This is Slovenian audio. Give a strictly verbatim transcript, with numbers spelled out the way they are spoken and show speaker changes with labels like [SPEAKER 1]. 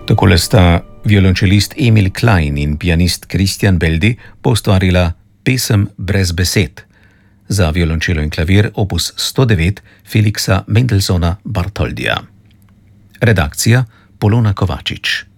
[SPEAKER 1] Takole sta violončelist Emil Klein in pianist Christian Beldi poustvarila pesem Brez besed za violončelo in klavir opus sto devet Felixa Mendelssohna Bartholdija. Redakcija Polona Kovačič.